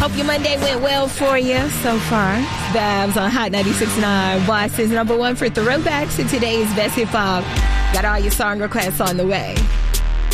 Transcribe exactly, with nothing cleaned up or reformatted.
Hope your Monday went well for you so far. Babs on Hot ninety-six point nine. Boston's number one for throwbacks to today's best hip hop. Got all your song requests on the way.